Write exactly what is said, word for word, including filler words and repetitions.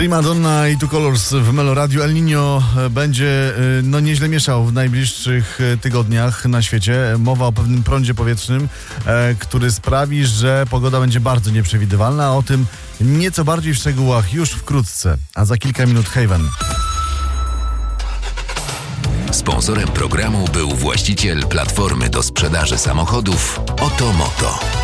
Primadonna i Two Colors w Meloradiu. El Niño będzie no nieźle mieszał w najbliższych tygodniach na świecie. Mowa o pewnym prądzie powietrznym, który sprawi, że pogoda będzie bardzo nieprzewidywalna. O tym nieco bardziej w szczegółach już wkrótce, a za kilka minut Haven. Sponsorem programu był właściciel platformy do sprzedaży samochodów Oto Moto.